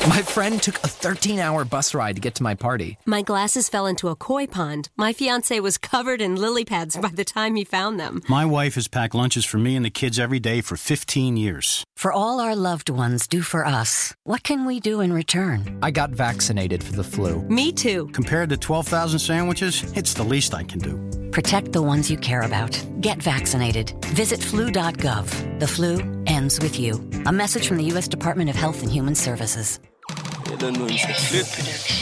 My friend took a 13-hour bus ride to get to my party. My glasses fell into a koi pond. My fiancé was covered in lily pads by the time he found them. My wife has packed lunches for me and the kids every day for 15 years. For all our loved ones do for us, what can we do in return? I got vaccinated for the flu. Me too. Compared to 12,000 sandwiches, it's the least I can do. Protect the ones you care about. Get vaccinated. Visit flu.gov. The flu ends with you. A message from the U.S. Department of Health and Human Services. Food production.